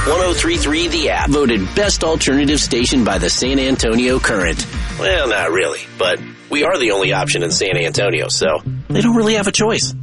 1033 The App, voted best alternative station by the San Antonio Current. Well, not really, but we are the only option in San Antonio, so they don't really have a choice.